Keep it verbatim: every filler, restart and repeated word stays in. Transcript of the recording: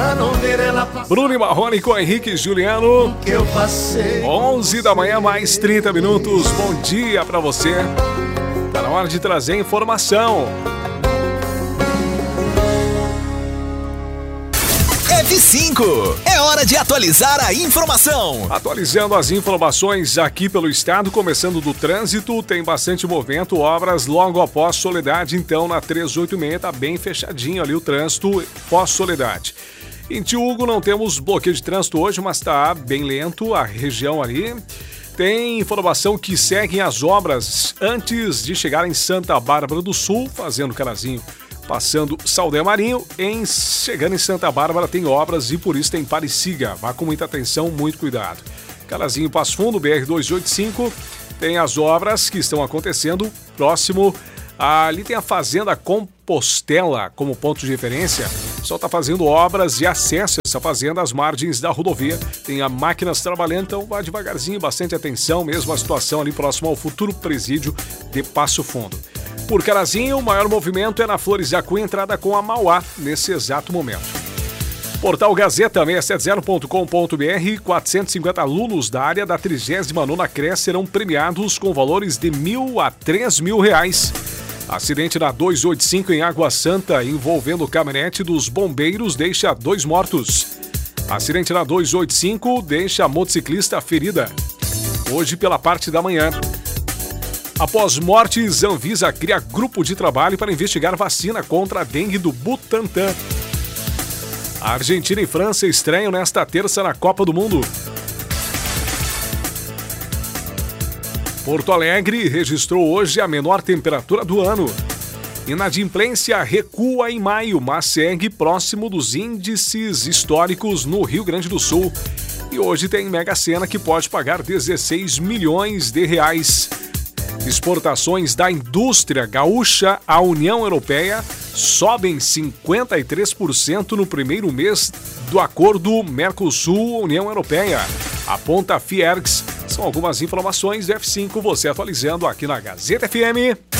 Bruno e Marrone com Henrique e Juliano. onze da manhã, mais trinta minutos. Bom dia pra você. Tá na hora de trazer informação. F cinco, é hora de atualizar a informação. Atualizando as informações aqui pelo estado, começando do trânsito, tem bastante movimento, obras logo após Soledade, então na trezentos e oitenta e seis tá bem fechadinho ali o trânsito pós-Soledade. Em Tio Hugo não temos bloqueio de trânsito hoje, mas tá bem lento a região ali. Tem informação que seguem as obras antes de chegar em Santa Bárbara do Sul, fazendo Carazinho. Passando Saldanha Marinho, em, chegando em Santa Bárbara tem obras e por isso tem pare e siga. Vá com muita atenção, muito cuidado. Carazinho Passo Fundo, B R duzentos e oitenta e cinco, tem as obras que estão acontecendo próximo. Ali tem a Fazenda Compostela como ponto de referência. Só está fazendo obras e acesso a essa fazenda às margens da rodovia. Tem a máquinas trabalhando, então vá devagarzinho, bastante atenção, mesmo a situação ali próximo ao futuro presídio de Passo Fundo. Por Carazinho, o maior movimento é na Flores da Cunha, entrada com a Mauá, nesse exato momento. Portal Gazeta seiscentos e setenta ponto com ponto b r, quatrocentos e cinquenta alunos da área da trigésima nona C R E S serão premiados com valores de mil a três mil reais. Acidente na duzentos e oitenta e cinco em Água Santa, envolvendo caminhonete dos bombeiros, deixa dois mortos. Acidente na duzentos e oitenta e cinco deixa a motociclista ferida. Hoje pela parte da manhã. Após mortes, Anvisa cria grupo de trabalho para investigar vacina contra a dengue do Butantan. A Argentina e França estreiam nesta terça na Copa do Mundo. Porto Alegre registrou hoje a menor temperatura do ano. Inadimplência recua em maio, mas segue próximo dos índices históricos no Rio Grande do Sul. E hoje tem Mega Sena que pode pagar dezesseis milhões de reais. Exportações da indústria gaúcha à União Europeia sobem cinquenta e três por cento no primeiro mês do acordo Mercosul-União Europeia. Aponta a Fiergs. São algumas informações do F cinco, você atualizando aqui na Gazeta F M.